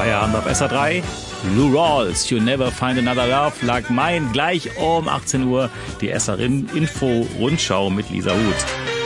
Feierabend auf SA3. Lou Rawls, You Never Find Another Love, lag mein gleich um 18 Uhr die SA-Info-Rundschau mit Lisa Huth.